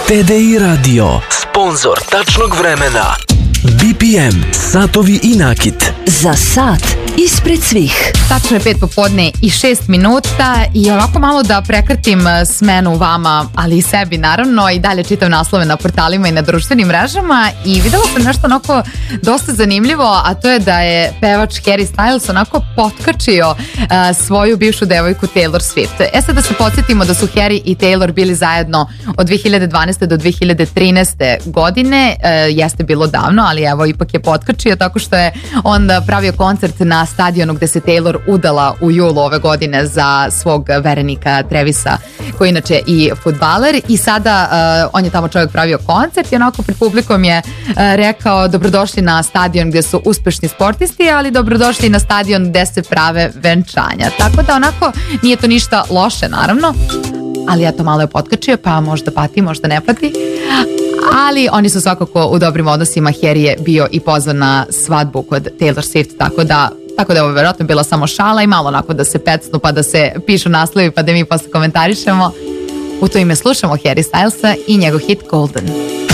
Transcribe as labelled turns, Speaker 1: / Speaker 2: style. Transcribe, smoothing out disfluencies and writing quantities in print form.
Speaker 1: TDI Radio, sponsor tačnog vremena. BPM, satovi i nakit.
Speaker 2: Za sat ispred svih.
Speaker 3: Tačno je 5 popodne i 6 minuta i ovako malo da prekratim smenu vama, ali i sebi naravno, i dalje čitam naslove na portalima i na društvenim mrežama i videla sam nešto onako dosta zanimljivo, a to je da je pevač Harry Styles onako potkačio svoju bivšu devojku Taylor Swift. Sad da se podsjetimo da su Harry i Taylor bili zajedno od 2012. do 2013. godine, jeste bilo davno, ali evo ipak je potkačio tako što je on pravio koncert na stadionu gde se Taylor udala u julu ove godine za svog verenika Travisa, koji inače i fudbaler, i sada on je tamo čovjek pravio koncert i onako pred publikom je rekao dobrodošli na stadion gdje su uspešni sportisti, ali dobrodošli na stadion gde se prave venčanja. Tako da onako nije to ništa loše naravno, ali eto malo je potkačio, pa možda pati, možda ne pati. Ali oni su svakako u dobrim odnosima. Harry je bio i pozvan na svadbu kod Taylor Swift, tako da je ovo vjerojatno bila samo šala i malo onako da se pecnu pa da se pišu naslovi pa da mi posle komentarišemo. U to ime slušamo Harry Stylesa i njegov hit Golden.